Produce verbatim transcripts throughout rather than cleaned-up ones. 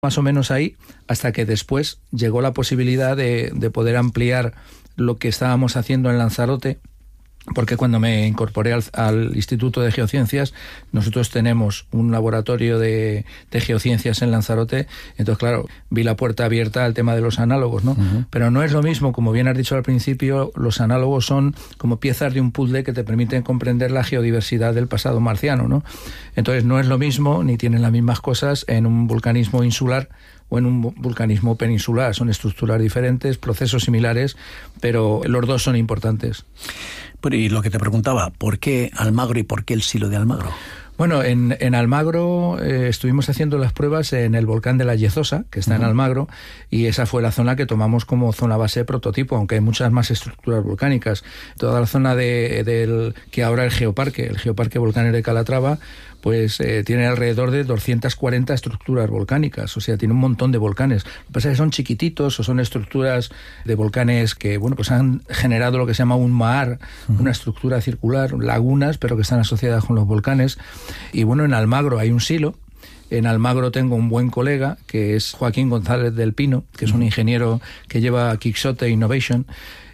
más o menos ahí, hasta que después llegó la posibilidad de, de poder ampliar lo que estábamos haciendo en Lanzarote, porque cuando me incorporé al, al Instituto de Geociencias, nosotros tenemos un laboratorio de, de geociencias en Lanzarote, entonces claro, vi la puerta abierta al tema de los análogos, ¿no? Uh-huh. Pero no es lo mismo, como bien has dicho al principio, los análogos son como piezas de un puzzle que te permiten comprender la geodiversidad del pasado marciano, ¿no? Entonces no es lo mismo, ni tienen las mismas cosas en un vulcanismo insular o en un vulcanismo peninsular. Son estructuras diferentes, procesos similares, pero los dos son importantes. Pero y lo que te preguntaba, ¿por qué Almagro y por qué el Silo de Almagro? Bueno, en, en Almagro eh, estuvimos haciendo las pruebas en el volcán de la Yezosa, que está uh-huh. en Almagro, y esa fue la zona que tomamos como zona base prototipo, aunque hay muchas más estructuras volcánicas. Toda la zona de, del que ahora el Geoparque, el Geoparque Volcánero de Calatrava, pues eh, tiene alrededor de doscientas cuarenta estructuras volcánicas, o sea, tiene un montón de volcanes. Lo que pasa es que son chiquititos o son estructuras de volcanes que, bueno, pues han generado lo que se llama un mahar, uh-huh. una estructura circular, lagunas, pero que están asociadas con los volcanes. Y bueno, en Almagro hay un silo. En Almagro tengo un buen colega, que es Joaquín González del Pino, que es un ingeniero que lleva Quixote Innovation.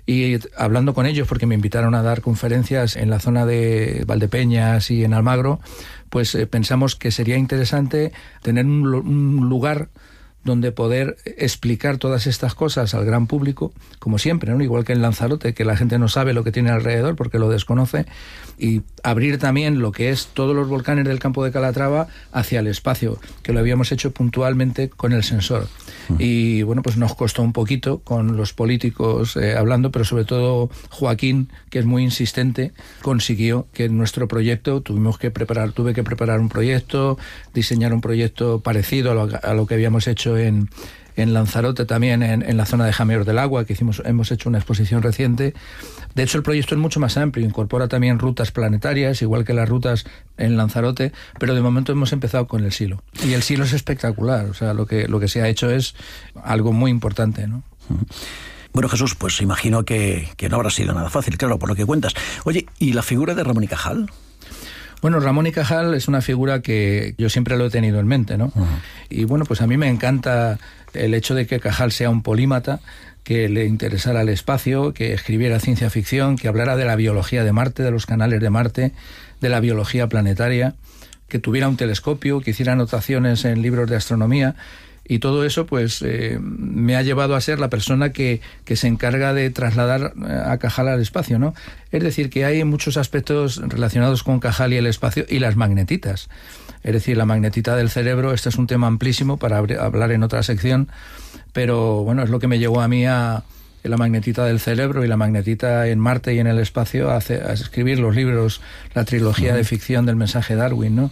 Y hablando con ellos, porque me invitaron a dar conferencias en la zona de Valdepeñas y en Almagro, pues eh, pensamos que sería interesante tener un, un lugar donde poder explicar todas estas cosas al gran público, como siempre, ¿no? Igual que en Lanzarote, que la gente no sabe lo que tiene alrededor porque lo desconoce, y abrir también lo que es todos los volcanes del campo de Calatrava hacia el espacio, que lo habíamos hecho puntualmente con el sensor. Uh-huh. Y bueno, pues nos costó un poquito con los políticos eh, hablando, pero sobre todo Joaquín, que es muy insistente, consiguió que en nuestro proyecto tuvimos que preparar, tuve que preparar un proyecto, diseñar un proyecto parecido a lo, a lo que habíamos hecho en, en Lanzarote, también en, en la zona de Jameos del Agua, que hicimos, hemos hecho una exposición reciente. De hecho, el proyecto es mucho más amplio, incorpora también rutas planetarias, igual que las rutas en Lanzarote, pero de momento hemos empezado con el silo. Y el silo es espectacular, o sea, lo que, lo que se ha hecho es algo muy importante, ¿no? Bueno, Jesús, pues imagino que, que no habrá sido nada fácil, claro, por lo que cuentas. Oye, ¿y la figura de Ramón y Cajal? Bueno, Ramón y Cajal es una figura que yo siempre lo he tenido en mente, ¿no? Uh-huh. Y bueno, pues a mí me encanta el hecho de que Cajal sea un polímata, que le interesara el espacio, que escribiera ciencia ficción, que hablara de la biología de Marte, de los canales de Marte, de la biología planetaria, que tuviera un telescopio, que hiciera anotaciones en libros de astronomía. Y todo eso, pues, eh, me ha llevado a ser la persona que, que se encarga de trasladar a Cajal al espacio, ¿no? Es decir, que hay muchos aspectos relacionados con Cajal y el espacio y las magnetitas. Es decir, la magnetita del cerebro, este es un tema amplísimo para hablar en otra sección, pero bueno, es lo que me llevó a mí a la magnetita del cerebro y la magnetita en Marte y en el espacio a, hacer, a escribir los libros, la trilogía de ficción del mensaje Darwin, ¿no?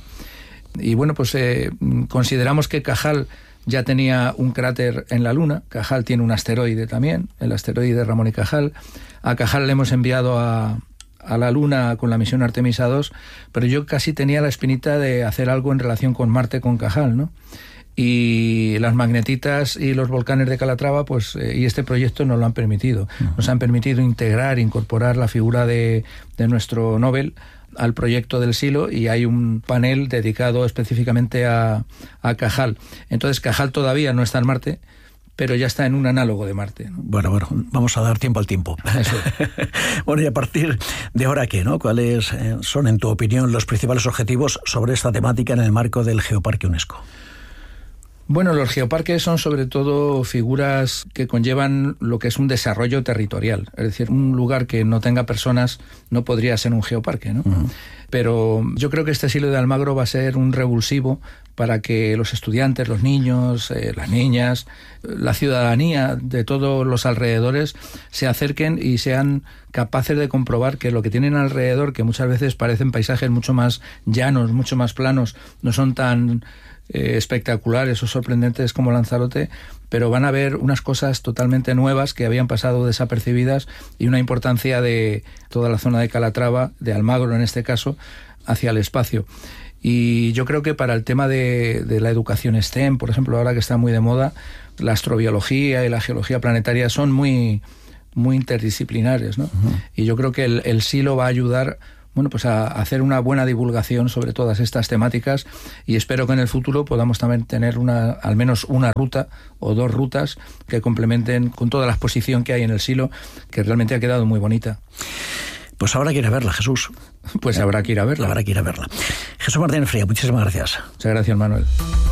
Y bueno, pues eh, consideramos que Cajal ya tenía un cráter en la Luna. Cajal tiene un asteroide también, el asteroide Ramón y Cajal. A Cajal le hemos enviado a, a la Luna con la misión Artemisa dos, pero yo casi tenía la espinita de hacer algo en relación con Marte con Cajal, ¿no? Y las magnetitas y los volcanes de Calatrava, pues, eh, y este proyecto nos lo han permitido. Nos han permitido integrar, incorporar la figura de, de nuestro Nobel al proyecto del silo, y hay un panel dedicado específicamente a, a Cajal. Entonces Cajal todavía no está en Marte, pero ya está en un análogo de Marte, ¿no? Bueno, bueno, vamos a dar tiempo al tiempo. Eso. Bueno, y a partir de ahora, ¿qué, no? ¿Cuáles eh, son, en tu opinión, los principales objetivos sobre esta temática en el marco del Geoparque UNESCO? Bueno, los geoparques son sobre todo figuras que conllevan lo que es un desarrollo territorial. Es decir, un lugar que no tenga personas no podría ser un geoparque, ¿no? Uh-huh. Pero yo creo que este silo de Almagro va a ser un revulsivo para que los estudiantes, los niños, eh, las niñas, la ciudadanía de todos los alrededores se acerquen y sean capaces de comprobar que lo que tienen alrededor, que muchas veces parecen paisajes mucho más llanos, mucho más planos, no son tan Eh, espectaculares o sorprendentes como Lanzarote, pero van a ver unas cosas totalmente nuevas que habían pasado desapercibidas, y una importancia de toda la zona de Calatrava, de Almagro en este caso, hacia el espacio. Y yo creo que para el tema de, de la educación STEM, por ejemplo, ahora que está muy de moda, la astrobiología y la geología planetaria son muy, muy interdisciplinares, ¿no? Uh-huh. Y yo creo que el, el silo va a ayudar bueno, pues a hacer una buena divulgación sobre todas estas temáticas, y espero que en el futuro podamos también tener una, al menos una ruta o dos rutas que complementen con toda la exposición que hay en el Silo, que realmente ha quedado muy bonita. Pues habrá que ir a verla, Jesús. Pues habrá que ir a verla. Habrá que ir a verla. Jesús Martínez Fría, muchísimas gracias. Muchas gracias, Manuel.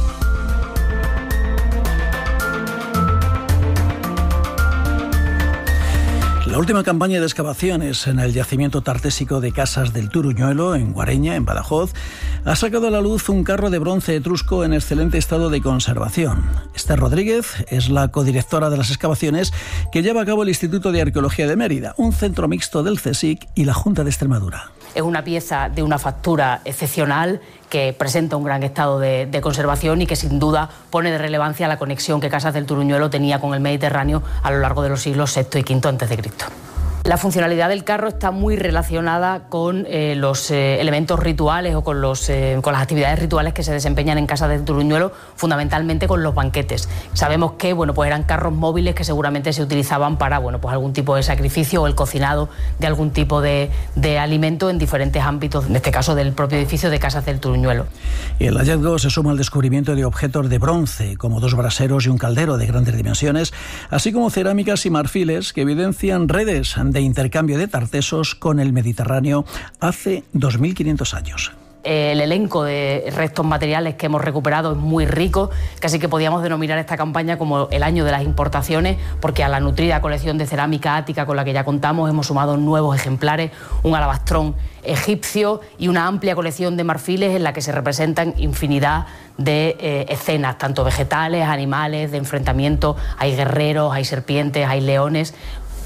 La última campaña de excavaciones en el yacimiento tartésico de Casas del Turuñuelo, en Guareña, en Badajoz, ha sacado a la luz un carro de bronce etrusco en excelente estado de conservación. Esther Rodríguez es la codirectora de las excavaciones que lleva a cabo el Instituto de Arqueología de Mérida, un centro mixto del CSIC y la Junta de Extremadura. Es una pieza de una factura excepcional que presenta un gran estado de, de conservación y que sin duda pone de relevancia la conexión que Casas del Turuñuelo tenía con el Mediterráneo a lo largo de los siglos sexto y quinto antes de Cristo. La funcionalidad del carro está muy relacionada con eh, los eh, elementos rituales o con, los, eh, con las actividades rituales que se desempeñan en Casas del Turuñuelo, fundamentalmente con los banquetes. Sabemos que bueno, pues eran carros móviles que seguramente se utilizaban para bueno, pues algún tipo de sacrificio o el cocinado de algún tipo de, de alimento en diferentes ámbitos, en este caso del propio edificio de Casas del Turuñuelo. Y el hallazgo se suma al descubrimiento de objetos de bronce, como dos braseros y un caldero de grandes dimensiones, así como cerámicas y marfiles que evidencian redes de intercambio de tartesos con el Mediterráneo hace dos mil quinientos años. El elenco de restos materiales que hemos recuperado es muy rico, casi que podíamos denominar esta campaña como el año de las importaciones, porque a la nutrida colección de cerámica ática con la que ya contamos hemos sumado nuevos ejemplares, un alabastrón egipcio y una amplia colección de marfiles en la que se representan infinidad de eh, escenas, tanto vegetales, animales, de enfrentamiento, hay guerreros, hay serpientes, hay leones.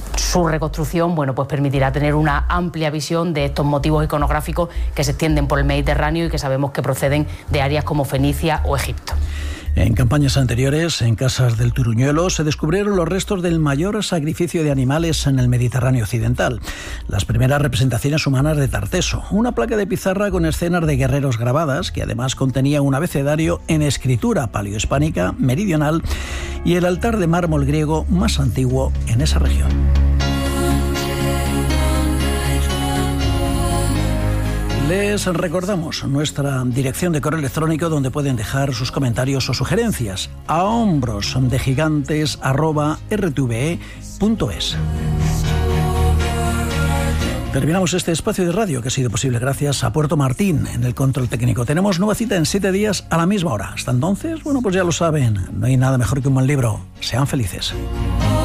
Su reconstrucción bueno, pues permitirá tener una amplia visión de estos motivos iconográficos que se extienden por el Mediterráneo y que sabemos que proceden de áreas como Fenicia o Egipto. En campañas anteriores, en Casas del Turuñuelo, se descubrieron los restos del mayor sacrificio de animales en el Mediterráneo occidental. Las primeras representaciones humanas de Tarteso, una placa de pizarra con escenas de guerreros grabadas, que además contenía un abecedario en escritura paleohispánica meridional y el altar de mármol griego más antiguo en esa región. Les recordamos nuestra dirección de correo electrónico donde pueden dejar sus comentarios o sugerencias a hombrosdegigantes arroba r t v e punto es. Terminamos este espacio de radio que ha sido posible gracias a Puerto Martín en el control técnico. Tenemos nueva cita en siete días a la misma hora. Hasta entonces, bueno, pues ya lo saben, no hay nada mejor que un buen libro. Sean felices.